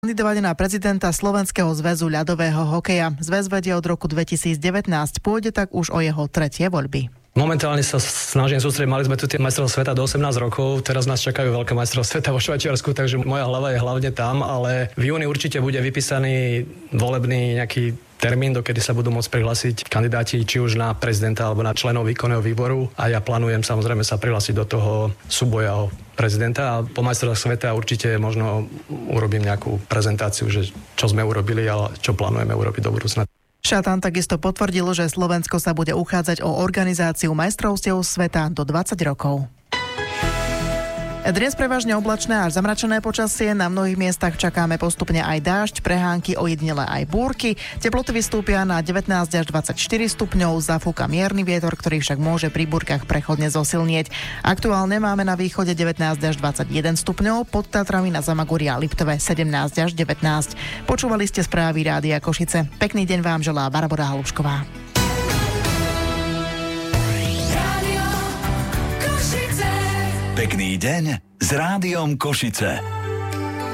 Kandidovať na prezidenta Slovenského zväzu ľadového hokeja. Zväz vedie od roku 2019, pôjde tak už o jeho tretie voľby. Momentálne sa snažím sústrediť, mali sme tu tie majstrovstvá sveta do 18 rokov, teraz nás čakajú veľké majstrovstvá sveta vo Švajčiarsku, takže moja hlava je hlavne tam, ale v júni určite bude vypísaný volebný nejaký termín, dokedy sa budú môcť prihlásiť kandidáti či už na prezidenta alebo na členov výkonného výboru a ja plánujem samozrejme sa prihlásiť do toho súboja o prezidenta a po majstrovstvách sveta určite možno urobím nejakú prezentáciu, že čo sme urobili a čo plánujeme urobiť do budúcna. Šatan takisto potvrdil, že Slovensko sa bude uchádzať o organizáciu majstrovstiev sveta do 20 rokov. Dnes prevažne oblačné až zamračené počasie, na mnohých miestach čakáme postupne aj dážď, prehánky, ojedinele aj búrky. Teploty vystúpia na 19 až 24 stupňov, zafúka mierny vietor, ktorý však môže pri búrkach prechodne zosilnieť. Aktuálne máme na východe 19 až 21 stupňov, pod Tatrami na Zamagúri a Liptove 17 až 19. Počúvali ste správy Rádia Košice. Pekný deň vám želá Barbora Halušková. Pekný deň s Rádiom Košice.